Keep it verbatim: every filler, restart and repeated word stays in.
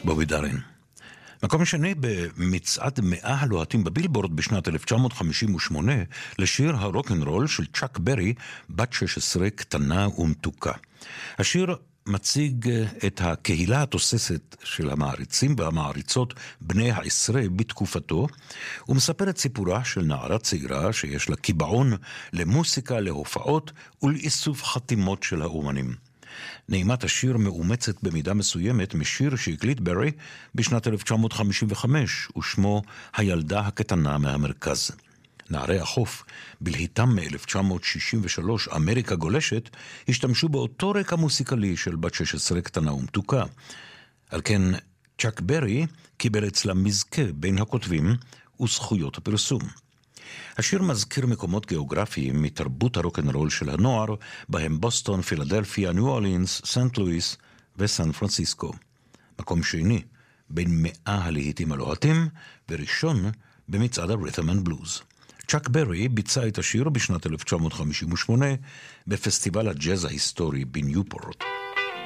בובי דארין. מקום שני במצעד מאה הלוהטים בבילבורד בשנת אלף תשע מאות חמישים ושמונה לשיר הרוק'נ'רול של צ'אק ברי, בת שש עשרה קטנה ומתוקה. השיר מציג את הקהילה התוססת של המעריצים והמעריצות בני העשרה בתקופתו, ומספר את סיפורה של נערה צעירה שיש לה קיבעון למוסיקה, להופעות ולאיסוף חתימות של האומנים. נעימת השיר מאומצת במידה מסוימת משיר שהקליט ברי בשנת אלף תשע מאות חמישים וחמש, ושמו הילדה הקטנה מהמרכז. נערי החוף, בלהיטם מ-אלף תשע מאות שישים ושלוש, אמריקה גולשת, השתמשו באותו רקע מוסיקלי של בת שש עשרה קטנה ומתוקה. על כן, צ'אק ברי קיבל אצלה מזכה בין הכותבים וזכויות הפרסום. השיר מזכיר מקומות גיאוגרפיים מתרבות הרוק'נ'רול של הנוער, בהם בוסטון, פילדלפיה, ניו אורלינס, סנט לואיס וסן פרנסיסקו. מקום שני בין מאה הלהיטים הלוהטים, וראשון במצעד הרית'ם אנד בלוז. צ'אק ברי ביצע את השיר בשנת אלף תשע מאות חמישים ושמונה בפסטיבל הג'אז ההיסטורי בניופורט.